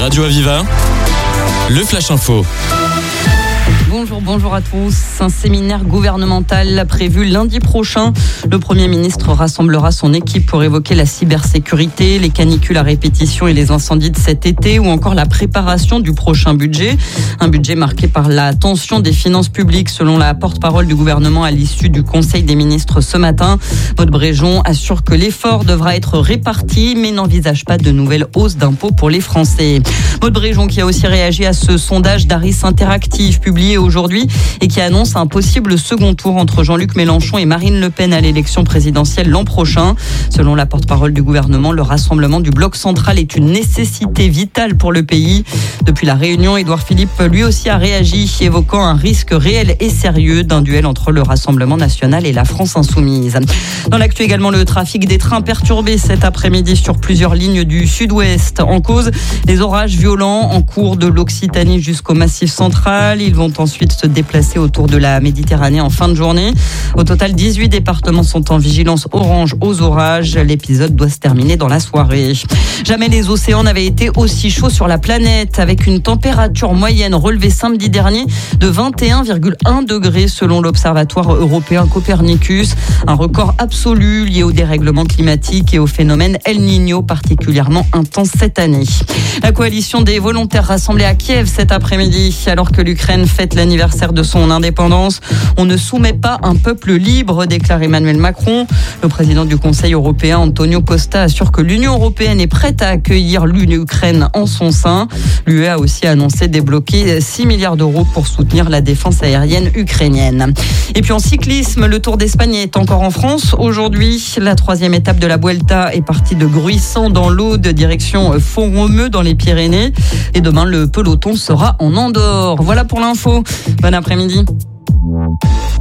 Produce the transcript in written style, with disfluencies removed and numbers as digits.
Radio Aviva, le Flash Info. Bonjour à tous. Un séminaire gouvernemental prévu lundi prochain. Le Premier ministre rassemblera son équipe pour évoquer la cybersécurité, les canicules à répétition et les incendies de cet été ou encore la préparation du prochain budget. Un budget marqué par la tension des finances publiques selon la porte-parole du gouvernement à l'issue du Conseil des ministres ce matin. Maud Bréjon assure que l'effort devra être réparti mais n'envisage pas de nouvelles hausses d'impôts pour les Français. Maud Bréjon qui a aussi réagi à ce sondage d'Harris Interactive publié aujourd'hui et qui annonce un possible second tour entre Jean-Luc Mélenchon et Marine Le Pen à l'élection présidentielle l'an prochain. Selon la porte-parole du gouvernement, le rassemblement du bloc central est une nécessité vitale pour le pays. Depuis la réunion, Édouard Philippe lui aussi a réagi, évoquant un risque réel et sérieux d'un duel entre le Rassemblement national et la France insoumise. Dans l'actu également, le trafic des trains perturbé cet après-midi sur plusieurs lignes du sud-ouest. En cause, les orages violents en cours de l'Occitanie jusqu'au Massif central. Ils vont ensuite se déplacer autour de la Méditerranée en fin de journée. Au total, 18 départements sont en vigilance orange aux orages. L'épisode doit se terminer dans la soirée. Jamais les océans n'avaient été aussi chauds sur la planète, avec une température moyenne relevée samedi dernier de 21,1 degrés selon l'Observatoire européen Copernicus. Un record absolu lié au dérèglement climatique et au phénomène El Niño particulièrement intense cette année. La coalition des volontaires rassemblés à Kiev cet après-midi, alors que l'Ukraine fête l'anniversaire de son indépendance. On ne soumet pas un peuple libre, déclare Emmanuel Macron. Le président du Conseil européen, Antonio Costa, assure que l'Union européenne est prête à accueillir l'Ukraine en son sein. L'UE a aussi annoncé débloquer 6 milliards d'euros pour soutenir la défense aérienne ukrainienne. Et puis en cyclisme, le Tour d'Espagne est encore en France. Aujourd'hui, la 3e étape de la Vuelta est partie de Gruissant dans l'Aude, direction Font-Romeu dans les Pyrénées. Et demain, le peloton sera en Andorre. Voilà pour l'info. Bon après-midi.